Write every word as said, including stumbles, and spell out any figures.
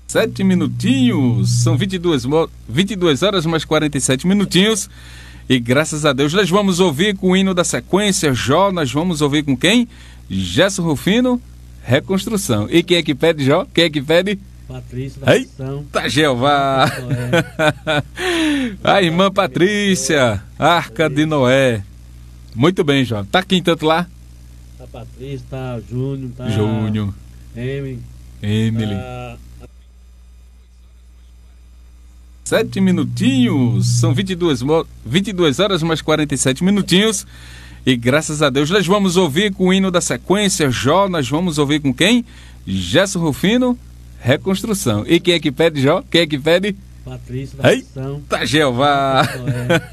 Sete minutinhos, são vinte e duas, vinte e duas horas mais quarenta e sete minutinhos. E graças a Deus nós vamos ouvir com o hino da sequência, Jó. Nós vamos ouvir com quem? Gerson Rufino, Reconstrução. E quem é que pede, Jó? Quem é que pede? Patrícia da Missão. Eita, Jeová! A irmã Patrícia, Arca de Noé. Muito bem, Jó. Tá quem tanto lá? Tá Patrícia, tá Júnior, tá Júnior, Emily. Emily. Tá... Sete minutinhos, são vinte e duas, vinte e duas horas mais quarenta e sete minutinhos. E graças a Deus nós vamos ouvir com o hino da sequência, Jó. Nós vamos ouvir com quem? Gerson Rufino, Reconstrução. E quem é que pede, Jó? Quem é que pede? Patrícia da Missão. Eita, Jeová!